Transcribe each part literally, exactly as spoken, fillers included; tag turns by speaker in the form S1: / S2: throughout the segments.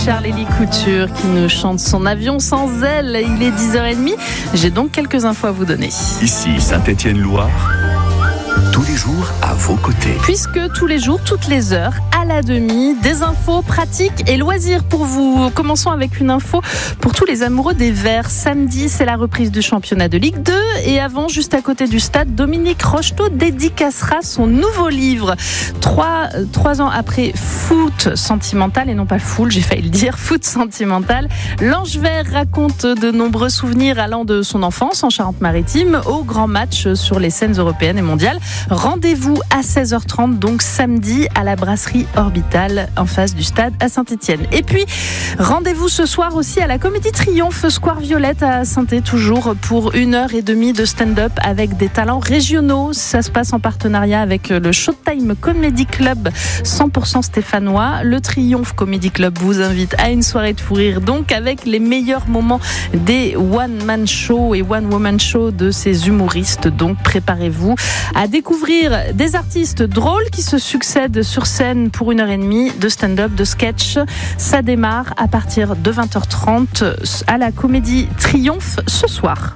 S1: Charlélie Couture qui nous chante son avion sans aile. Il est dix heures trente. J'ai donc quelques infos à vous donner.
S2: Ici Saint-Étienne-Loire, tous les jours à vos côtés.
S1: Puisque tous les jours, toutes les heures, à la demi, des infos pratiques et loisirs pour vous. Commençons avec une info pour tous les amoureux des Verts. Samedi, c'est la reprise du championnat de Ligue deux. Et avant, juste à côté du stade, Dominique Rocheteau dédicacera son nouveau livre. Trois, trois ans après Foot sentimental, et non pas Fool, j'ai failli le dire, Foot sentimental. L'Ange Vert raconte de nombreux souvenirs allant de son enfance en Charente-Maritime au grand match sur les scènes européennes et mondiales. Rendez-vous à seize heures trente, donc samedi, à la brasserie Orbitale, en face du stade à Saint-Étienne. Et puis, rendez-vous ce soir aussi à la Comédie Triomphe, Square Violette à Saint-Étienne, toujours pour une heure et demie de stand-up avec des talents régionaux. Ça se passe en partenariat avec le Showtime Comedy Club cent pour cent stéphanois. Le Triomphe Comedy Club vous invite à une soirée de fou rire, donc avec les meilleurs moments des one-man show et one-woman show de ces humoristes. Donc préparez-vous à découvrir des artistes drôles qui se succèdent sur scène pour une heure et demie de stand-up, de sketch. Ça démarre à partir de vingt heures trente à la Comédie Triomphe ce soir.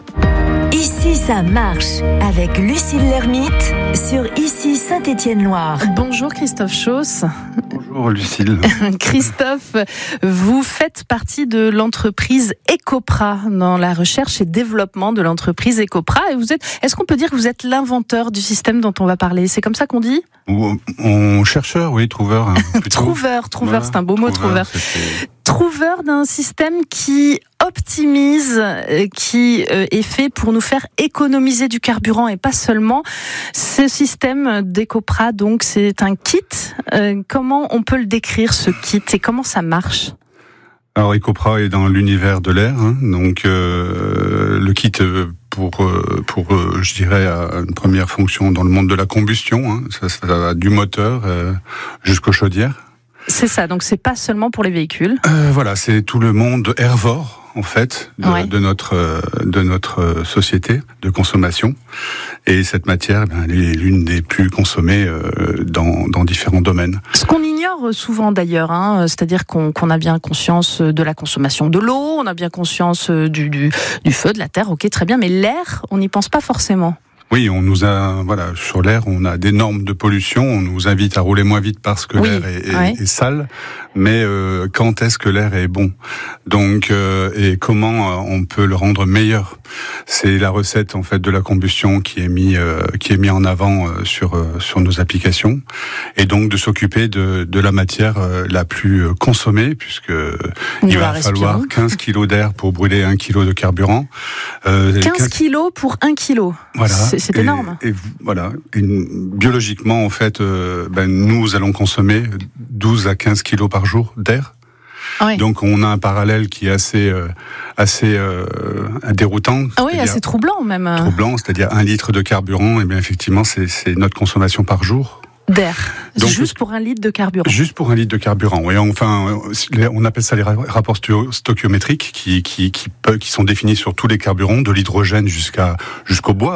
S3: Ici ça marche avec Lucille Lermite sur Ici Saint-Étienne-Loire.
S1: Bonjour Christophe Chauss.
S4: Bonjour Lucille.
S1: Christophe, vous faites partie de l'entreprise Ecopra dans la recherche et développement de l'entreprise Ecopra. Et vous êtes, est-ce qu'on peut dire que vous êtes l'inventeur du système dont on va parler ? C'est comme ça qu'on dit ?
S4: Ou, on, chercheur, oui, trouveur. Hein,
S1: trouveur, trouveur, voilà. C'est un beau mot, trouveur.
S4: trouveur.
S1: Trouveur d'un système qui optimise, qui est fait pour nous faire économiser du carburant et pas seulement. Ce système d'Ecopra, donc, c'est un kit. Euh, comment on peut le décrire, ce kit, et comment ça marche ?
S4: Alors, Ecopra est dans l'univers de l'air, hein, donc euh, le kit pour, pour, je dirais, a une première fonction dans le monde de la combustion. Hein, ça, ça va du moteur euh, jusqu'aux chaudières.
S1: C'est ça, donc c'est pas seulement pour les véhicules.
S4: Euh, voilà, c'est tout le monde Airvore, en fait, de,
S1: ouais.
S4: de notre de notre société de consommation. Et cette matière, eh bien, elle est l'une des plus consommées euh, dans dans différents domaines.
S1: Ce qu'on ignore souvent d'ailleurs, hein, c'est-à-dire qu'on, qu'on a bien conscience de la consommation de l'eau, on a bien conscience du du, du feu, de la terre, ok, très bien, mais l'air, on n'y pense pas forcément.
S4: Oui, on nous a, voilà, sur l'air, on a des normes de pollution, on nous invite à rouler moins vite parce que oui, l'air est, est, ouais. est sale, mais euh, quand est-ce que l'air est bon ? Donc, euh, et comment euh, on peut le rendre meilleur ? C'est la recette, en fait, de la combustion qui est mis, euh, qui est mis en avant euh, sur, euh, sur nos applications, et donc de s'occuper de, de la matière euh, la plus euh, consommée, puisque
S1: il,
S4: il va falloir quinze kilos d'air pour brûler un kilo de carburant.
S1: Euh, quinze, quinze kilos pour un kilo.
S4: Voilà.
S1: C'est, c'est
S4: et,
S1: énorme.
S4: Et voilà. Et biologiquement, en fait, euh, ben, nous allons consommer douze à quinze kilos par jour d'air. Oui. Donc on a un parallèle qui est assez, euh, assez euh, déroutant.
S1: Ah oui, assez troublant même.
S4: Troublant, c'est-à-dire un litre de carburant, et bien effectivement, c'est, c'est notre consommation par jour.
S1: D'air. Donc, juste pour un litre de carburant.
S4: Juste pour un litre de carburant. Oui, enfin, on appelle ça les rapports stoichiométriques qui, qui, qui, qui sont définis sur tous les carburants, de l'hydrogène jusqu'à, jusqu'au bois.